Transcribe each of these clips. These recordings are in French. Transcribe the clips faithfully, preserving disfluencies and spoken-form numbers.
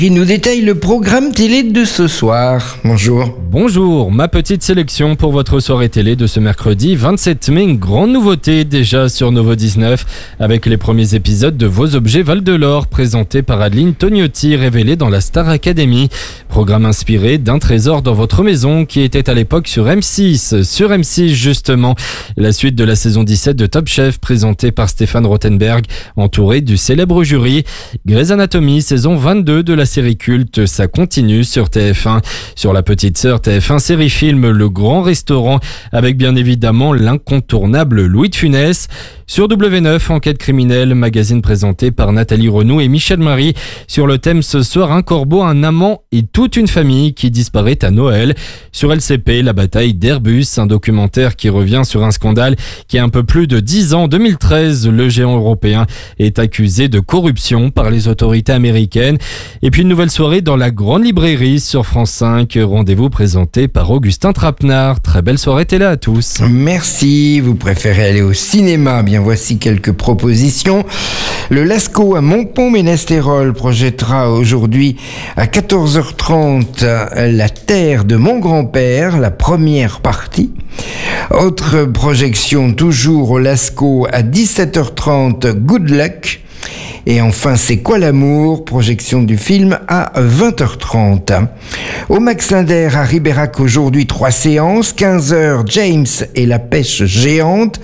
qui nous détaille le programme télé de ce soir. Bonjour. Bonjour, ma petite sélection pour votre soirée télé de ce mercredi vingt-sept mai. Une grande nouveauté déjà sur Novo dix-neuf avec les premiers épisodes de Vos objets valent de l'or présentés par Adeline Tognotti, révélés dans la Star Academy. Programme inspiré d'un trésor dans votre maison qui était à l'époque sur M six. Sur M six justement, la suite de la saison dix-sept de Top Chef présentée par Stéphane Rothenberg, entouré du célèbre jury. Grey's Anatomy, saison vingt-deux de la série culte, ça continue sur T F un. Sur la petite sœur T F un série film Le Grand Restaurant, avec bien évidemment l'incontournable Louis de Funès. Sur W neuf, Enquête criminelle, magazine présenté par Nathalie Renou et Michel Marie. Sur le thème ce soir, un corbeau, un amant et toute une famille qui disparaît à Noël. Sur L C P, la bataille d'Airbus, un documentaire qui revient sur un scandale qui a un peu plus de dix ans. En deux mille treize, le géant européen est accusé de corruption par les autorités américaines. Et puis une nouvelle soirée dans la Grande Librairie sur France cinq. Rendez-vous présenté par Augustin Trapenard. Très belle soirée télé à tous. Merci. Vous préférez aller au cinéma? Bien, voici quelques propositions. Le Lascaux à Montpont-Ménestérol projettera aujourd'hui à quatorze heures trente La Terre de mon grand-père, la première partie. Autre projection toujours au Lascaux à dix-sept heures trente, Good Luck. Et enfin, C'est quoi l'amour? Projection du film à vingt heures trente. Au Max Linder à Ribérac aujourd'hui, trois séances. quinze heures, James et la pêche géante.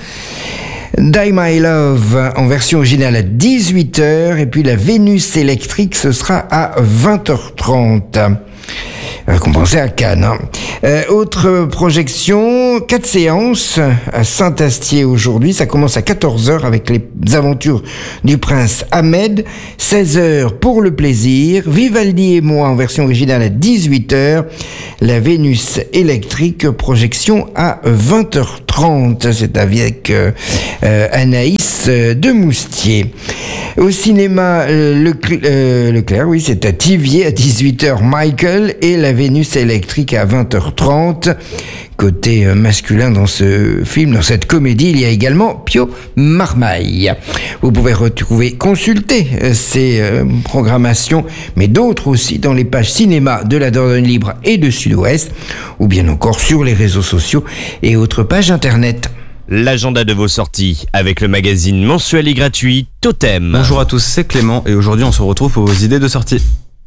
Die My Love en version originale à dix-huit heures. Et puis la Vénus électrique, ce sera à vingt heures trente. Compensé à Cannes. Hein. Euh, autre projection, quatre séances à Saint-Astier aujourd'hui. Ça commence à quatorze heures avec les aventures du prince Ahmed. seize heures pour le plaisir. Vivaldi et moi en version originale à dix-huit heures. La Vénus électrique, projection à vingt heures trente. C'est avec euh, euh, Anaïs de Moustier. Au cinéma, euh, le, euh, Leclerc, oui, c'est à Thiviers à dix-huit heures. Michael et la Vénus électrique à vingt heures trente. Côté masculin dans ce film, dans cette comédie, il y a également Pio Marmaille. Vous pouvez retrouver, consulter ces euh, programmations, mais d'autres aussi dans les pages cinéma de la Dordogne Libre et de Sud-Ouest, ou bien encore sur les réseaux sociaux et autres pages internet. L'agenda de vos sorties avec le magazine mensuel et gratuit Totem. Bonjour à tous, c'est Clément et aujourd'hui on se retrouve pour vos idées de sortie.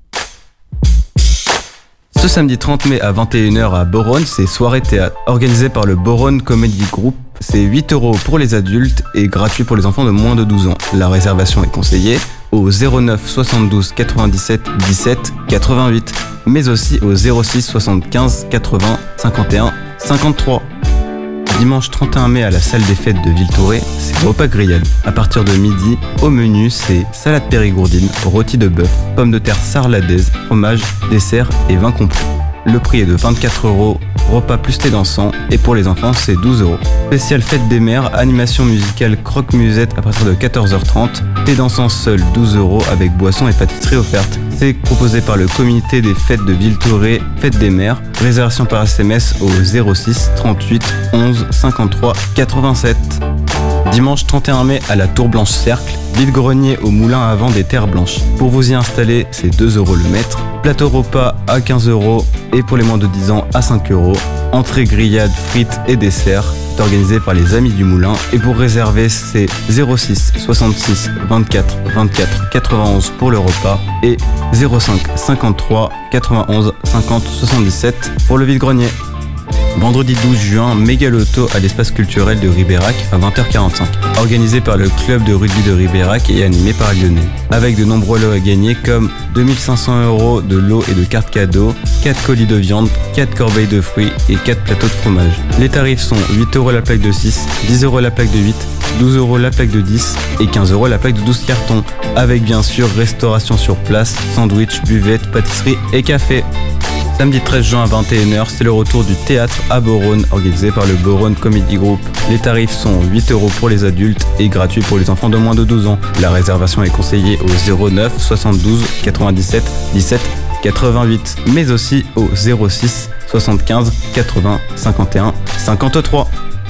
Ce samedi trente mai à vingt et une heures à Boronne, c'est soirée théâtre organisée par le Boronne Comedy Group. C'est huit euros pour les adultes et gratuit pour les enfants de moins de douze ans. La réservation est conseillée au zéro neuf soixante-douze quatre-vingt-dix-sept dix-sept quatre-vingt-huit, mais aussi au zéro six soixante-quinze quatre-vingts cinquante et un cinquante-trois. Dimanche trente et un mai à la salle des fêtes de Villetouré, c'est repas grillade. À partir de midi, au menu, c'est salade périgourdine, rôti de bœuf, pommes de terre sarladaise, fromage, dessert et vin compris. Le prix est de vingt-quatre euros, repas plus thé dansant, et pour les enfants, c'est douze euros. Spécial fête des mères, animation musicale croque-musette à partir de quatorze heures trente, thé dansant seul douze euros avec boisson et pâtisserie offerte. C'est proposé par le comité des fêtes de Villetouré, fête des mères. Réservation par S M S au zéro six trente-huit onze cinquante-trois quatre-vingt-sept. Dimanche trente et un mai à la Tour Blanche Cercle, vide-grenier au moulin à vent des Terres Blanches. Pour vous y installer, c'est deux euros le mètre. Plateau repas à quinze euros et pour les moins de dix ans à cinq euros. Entrée grillade, frites et desserts. C'est organisé par les Amis du Moulin. Et pour réserver, c'est zéro six soixante-six vingt-quatre vingt-quatre quatre-vingt-onze pour le repas et zéro cinq cinquante-trois quatre-vingt-onze cinquante soixante-dix-sept pour le vide-grenier. Vendredi douze juin, méga loto à l'espace culturel de Ribérac à vingt heures quarante-cinq. Organisé par le club de rugby de Ribérac et animé par Lionel. Avec de nombreux lots à gagner comme deux mille cinq cents euros de lots et de cartes cadeaux, quatre colis de viande, quatre corbeilles de fruits et quatre plateaux de fromage. Les tarifs sont huit euros la plaque de six, dix euros la plaque de huit, douze euros la plaque de dix et quinze euros la plaque de douze cartons. Avec bien sûr restauration sur place, sandwich, buvette, pâtisserie et café. Samedi treize juin à vingt et une heures, c'est le retour du théâtre à Boronne, organisé par le Boronne Comedy Group. Les tarifs sont huit euros pour les adultes et gratuits pour les enfants de moins de douze ans. La réservation est conseillée au zéro neuf soixante-douze quatre-vingt-dix-sept dix-sept quatre-vingt-huit, mais aussi au zéro six soixante-quinze quatre-vingts cinquante et un cinquante-trois.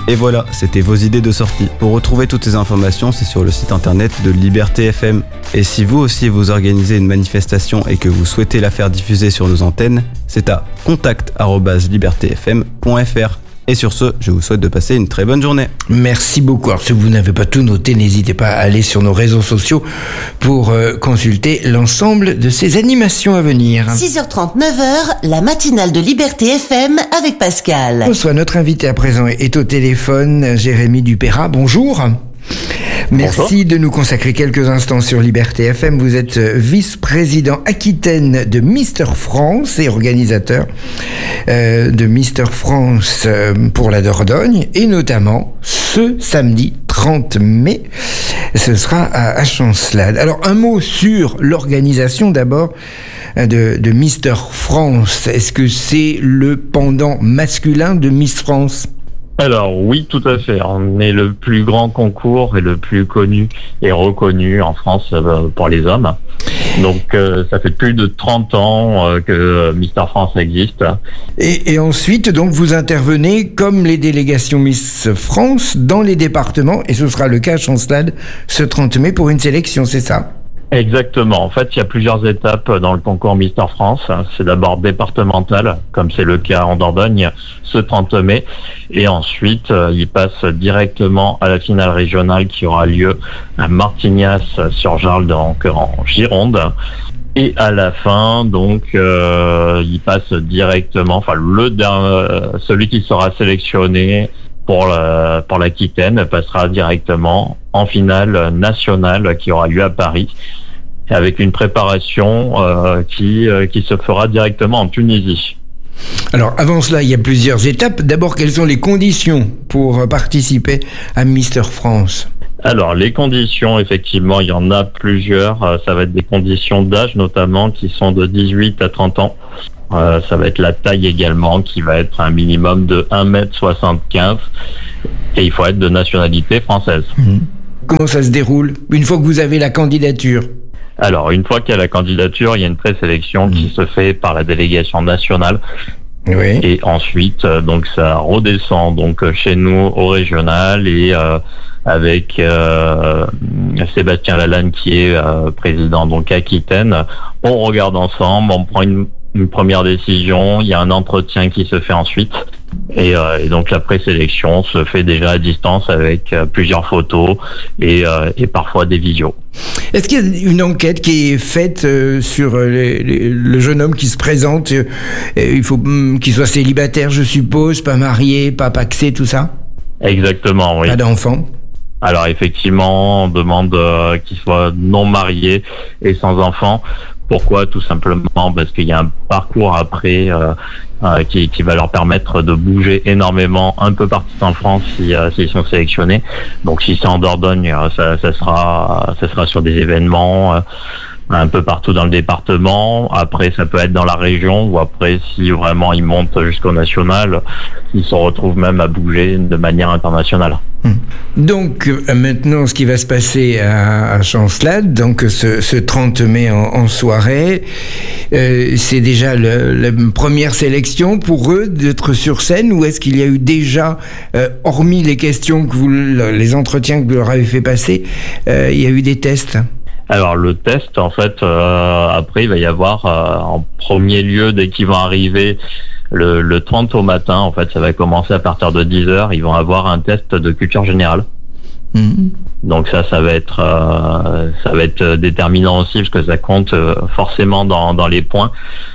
Et voilà, c'était vos idées de sortie. Pour retrouver toutes ces informations, c'est sur le site internet de Liberté F M. Et si vous aussi vous organisez une manifestation et que vous souhaitez la faire diffuser sur nos antennes, c'est à contact arobase liberté f m point f r. Et sur ce, je vous souhaite de passer une très bonne journée. Merci beaucoup. Alors, si vous n'avez pas tout noté, n'hésitez pas à aller sur nos réseaux sociaux pour euh, consulter l'ensemble de ces animations à venir. six heures trente, neuf heures, la matinale de Liberté F M avec Pascal. Bonsoir, notre invité à présent est au téléphone, Jérémy Dupérat. Bonjour. Merci Bonjour. De nous consacrer quelques instants sur Liberté F M. Vous êtes vice-président Aquitaine de Mister France et organisateur euh, de Mister France euh, pour la Dordogne. Et notamment, ce samedi trente mai, ce sera à, à Chancelade. Alors, un mot sur l'organisation d'abord de, de Mister France. Est-ce que c'est le pendant masculin de Miss France ? Alors oui, tout à fait. On est le plus grand concours et le plus connu et reconnu en France euh, pour les hommes. Donc euh, ça fait plus de trente ans euh, que Mister France existe. Et, et ensuite, donc vous intervenez comme les délégations Miss France dans les départements, et ce sera le cas à Chancelade ce trente mai pour une sélection, c'est ça ? Exactement. En fait, il y a plusieurs étapes dans le concours Mister France. C'est d'abord départemental, comme c'est le cas en Dordogne, ce trente mai. Et ensuite, il passe directement à la finale régionale qui aura lieu à Martignas-sur-Jarle, donc en Gironde. Et à la fin, donc, euh, il passe directement, enfin, le euh, celui qui sera sélectionné pour la, pour l'Aquitaine passera directement en finale nationale qui aura lieu à Paris, avec une préparation euh, qui, euh, qui se fera directement en Tunisie. Alors, avant cela, il y a plusieurs étapes. D'abord, quelles sont les conditions pour participer à Mister France ? Alors, les conditions, effectivement, il y en a plusieurs. Ça va être des conditions d'âge, notamment, qui sont de dix-huit à trente ans. Euh, ça va être la taille également, qui va être un minimum de un mètre soixante-quinze. Et il faut être de nationalité française. Mmh. Comment ça se déroule une fois que vous avez la candidature ? Alors, une fois qu'il y a la candidature, il y a une présélection mmh. qui se fait par la délégation nationale. Oui. Et ensuite, euh, donc ça redescend donc chez nous au régional et euh, avec euh, Sébastien Lalanne qui est euh, président donc Aquitaine, on regarde ensemble, on prend une, une première décision, il y a un entretien qui se fait ensuite. Et, euh, et donc la présélection se fait déjà à distance avec euh, plusieurs photos et, euh, et parfois des visios. Est-ce qu'il y a une enquête qui est faite euh, sur les, les, le jeune homme qui se présente euh, il faut mm, qu'il soit célibataire, je suppose, pas marié, pas paxé, tout ça ? Exactement, oui. Pas d'enfant ? Alors effectivement, on demande euh, qu'il soit non marié et sans enfant. Pourquoi ? Tout simplement parce qu'il y a un parcours après euh, euh, qui, qui va leur permettre de bouger énormément un peu partout en France si, euh, s'ils sont sélectionnés. Donc si c'est en Dordogne, ça, ça sera ça sera sur des événements euh, un peu partout dans le département. Après, ça peut être dans la région, ou après, si vraiment ils montent jusqu'au national, ils se retrouvent même à bouger de manière internationale. Donc maintenant, ce qui va se passer à, à Chancelade, donc ce, ce trente mai en, en soirée, euh, c'est déjà le, la première sélection pour eux d'être sur scène, ou est-ce qu'il y a eu déjà, euh, hormis les questions que vous, les entretiens que vous leur avez fait passer, euh, il y a eu des tests ? Alors le test, en fait, euh, après il va y avoir euh, en premier lieu, dès qu'ils vont arriver le, le trente au matin, en fait ça va commencer à partir de dix heures, ils vont avoir un test de culture générale. Mmh. Donc ça, ça va être euh, ça va être déterminant aussi parce que ça compte euh, forcément dans, dans les points.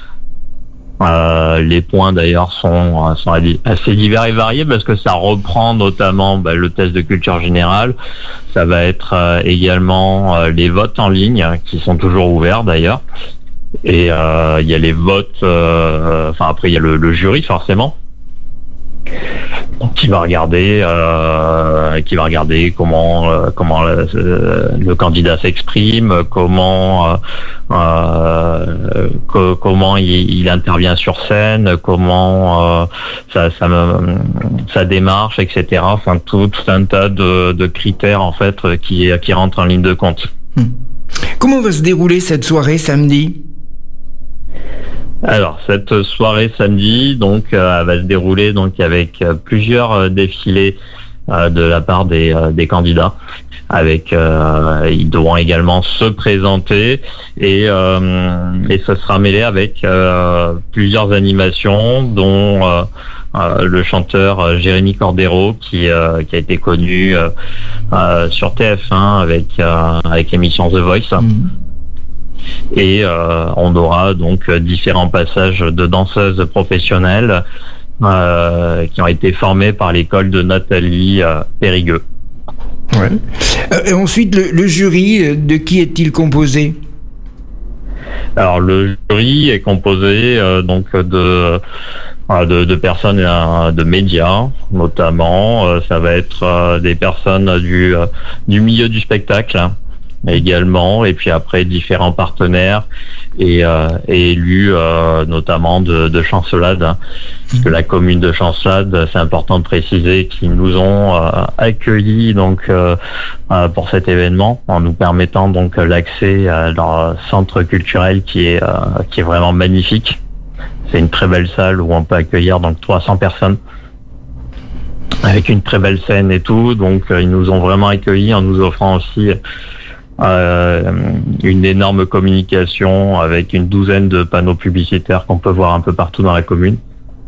Euh, les points d'ailleurs sont, sont assez divers et variés parce que ça reprend notamment bah, le test de culture générale. Ça va être euh, également euh, les votes en ligne hein, qui sont toujours ouverts d'ailleurs. Et euh, il y a les votes, euh, enfin après il y a le, le jury forcément. Donc, qui va regarder, euh, qui va regarder comment euh, comment le, le candidat s'exprime, comment euh, euh, co- comment il, il intervient sur scène, comment euh, ça, ça sa démarche, et cetera. Enfin tout, tout un tas de, de critères en fait qui qui rentrent en ligne de compte. Comment va se dérouler cette soirée samedi ? Alors cette soirée samedi, donc, euh, va se dérouler donc avec euh, plusieurs euh, défilés euh, de la part des, euh, des candidats. Avec, euh, ils devront également se présenter et, euh, et ce sera mêlé avec euh, plusieurs animations, dont euh, euh, le chanteur Jérémy Cordero qui, euh, qui a été connu euh, euh, sur T F un avec, euh, avec l'émission The Voice. Mmh. Et euh, on aura donc différents passages de danseuses professionnelles euh, qui ont été formées par l'école de Nathalie euh, Périgueux. Ouais. Euh, et ensuite, le, le jury, de qui est-il composé ? Alors, le jury est composé euh, donc de, de de personnes euh, de médias, notamment. Euh, ça va être euh, des personnes du euh, du milieu du spectacle, hein, également, et puis après différents partenaires et, euh, et élus, euh, notamment de, de Chancelade, hein, parce que la commune de Chancelade, c'est important de préciser qu'ils nous ont euh, accueillis donc euh, euh, pour cet événement, en nous permettant donc l'accès à leur centre culturel qui est euh, qui est vraiment magnifique. C'est une très belle salle où on peut accueillir donc trois cents personnes, avec une très belle scène et tout. Donc euh, ils nous ont vraiment accueillis en nous offrant aussi Euh, une énorme communication avec une douzaine de panneaux publicitaires qu'on peut voir un peu partout dans la commune.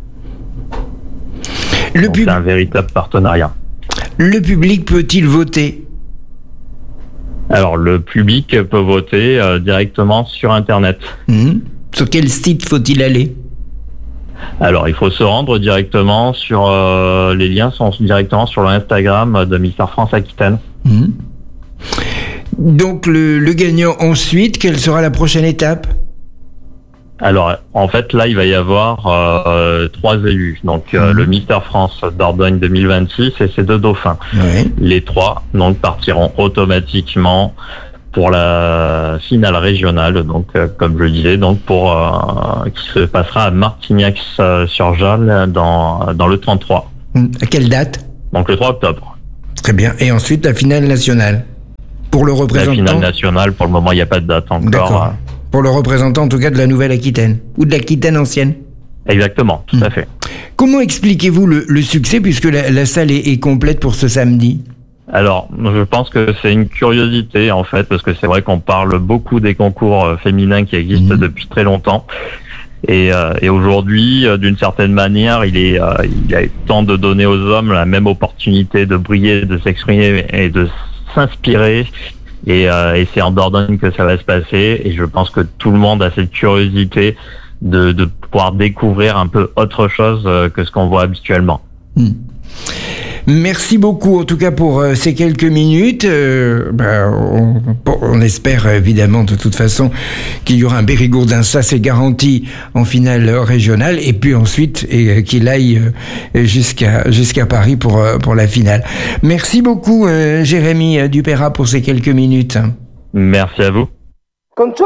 Le Donc, pub... C'est un véritable partenariat. Le public peut-il voter ? Alors, le public peut voter euh, directement sur Internet. Mmh. Sur quel site faut-il aller ? Alors, il faut se rendre directement sur... Euh, les liens sont directement sur l'Instagram de Mister France Aquitaine. Mmh. Donc le, le gagnant ensuite, quelle sera la prochaine étape ? Alors en fait là il va y avoir euh, trois élus, donc euh, mmh. le Mister France Dordogne deux mille vingt-six et ses deux dauphins. Ouais. Les trois donc partiront automatiquement pour la finale régionale, donc euh, comme je le disais, donc pour euh, qui se passera à Martignac-sur-Jalles dans dans le trente-trois. Mmh. À quelle date ? Donc le trois octobre. Très bien. Et ensuite la finale nationale. Pour le représentant. La finale nationale, pour le moment, il n'y a pas de date encore. D'accord. Pour le représentant, en tout cas, de la Nouvelle-Aquitaine. Ou de l'Aquitaine ancienne. Exactement, tout mmh. à fait. Comment expliquez-vous le, le succès, puisque la, la salle est, est complète pour ce samedi ? Alors, je pense que c'est une curiosité, en fait, parce que c'est vrai qu'on parle beaucoup des concours féminins qui existent mmh. depuis très longtemps. Et, euh, et aujourd'hui, euh, d'une certaine manière, il est, euh, il est temps de donner aux hommes la même opportunité de briller, de s'exprimer et de s'inspirer, et, euh, et c'est en Dordogne que ça va se passer, et je pense que tout le monde a cette curiosité de, de pouvoir découvrir un peu autre chose que ce qu'on voit habituellement. Mmh. Merci beaucoup en tout cas pour euh, ces quelques minutes. Euh, bah, on, on espère évidemment de toute façon qu'il y aura un Bérigourdin, ça c'est garanti, en finale régionale, et puis ensuite et, euh, qu'il aille euh, jusqu'à jusqu'à Paris pour euh, pour la finale. Merci beaucoup euh, Jérémy Dupeyrat pour ces quelques minutes. Merci à vous. Comme toi.